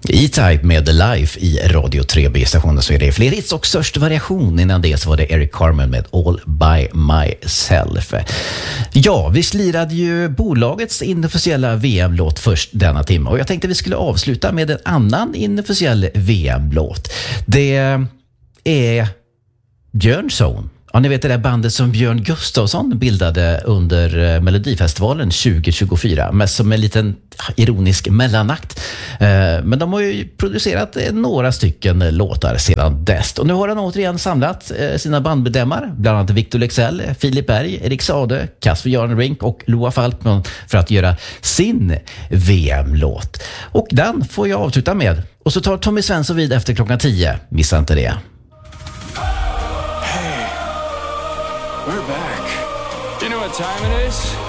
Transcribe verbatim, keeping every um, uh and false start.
E-Type med Life i Radio tre B-stationen, så är det fler hits och störst variation. Innan det så var det Eric Carmen med All By Myself. Ja, vi slirade ju bolagets inofficiella V M-låt först denna timme, och jag tänkte vi skulle avsluta med en annan inofficiell V M-låt. Det är Björnzone. Ja, ni vet det där bandet som Björn Gustafsson bildade under Melodifestivalen tjugo tjugofyra, med som en liten ironisk mellanakt. Men de har ju producerat några stycken låtar sedan dess. Och nu har han återigen samlat sina bandmedlemmar, bland annat Victor Lexell, Filip Berg, Erik Sade, Kasper Jarnrink och Loa Falkman, för att göra sin V M-låt. Och den får jag avsluta med. Och så tar Tommy Svensson vid efter klockan tio. Missa inte det. We're back. You know what time it is?